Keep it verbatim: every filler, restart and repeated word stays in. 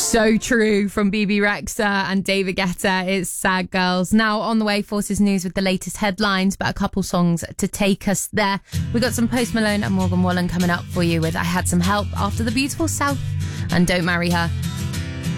So true from B B Rexa and David Guetta. It's Sad Girls. Now on the way, Forces News with the latest headlines, but a couple songs to take us there. We got some Post Malone and Morgan Wallen coming up for you with I Had Some Help after the beautiful South and Don't Marry Her.